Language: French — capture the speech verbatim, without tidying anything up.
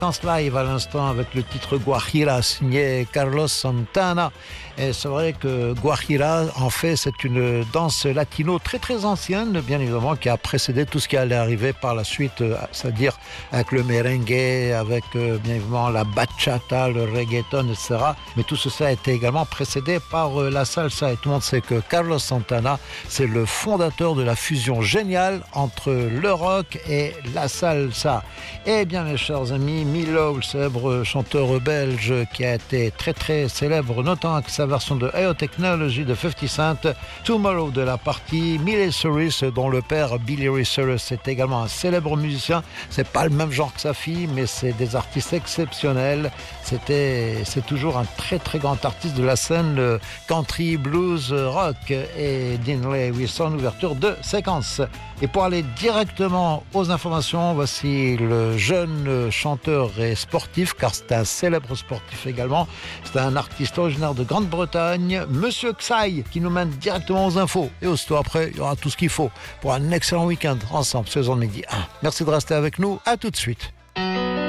séquence live à l'instant avec le titre Guajira signé Carlos Santana. Et c'est vrai que Guajira, en fait, c'est une danse latino très très ancienne, bien évidemment, qui a précédé tout ce qui allait arriver par la suite, c'est-à-dire avec le merengue, avec bien évidemment la bachata, le reggaeton, et cetera. Mais tout cela a été également précédé par la salsa. Et tout le monde sait que Carlos Santana, c'est le fondateur de la fusion géniale entre le rock et la salsa. Et bien, mes chers amis, Milo, le célèbre chanteur belge qui a été très très célèbre, notamment avec sa version de Ayo Technology de cinquante Cent, Tomorrow de la partie, Miley Cyrus, dont le père Billy Ray Cyrus est également un célèbre musicien. C'est pas le même genre que sa fille, mais c'est des artistes exceptionnels. C'était, c'est toujours un très très grand artiste de la scène country, blues, rock. Et Dinley Wilson, ouverture de séquence. Et pour aller directement aux informations, voici le jeune chanteur et sportif, car c'est un célèbre sportif également. C'est un artiste originaire de Grande-Bretagne, Monsieur Xai, qui nous mène directement aux infos. Et aussitôt après, il y aura tout ce qu'il faut pour un excellent week-end ensemble, saison de midi un. Merci de rester avec nous. À tout de suite.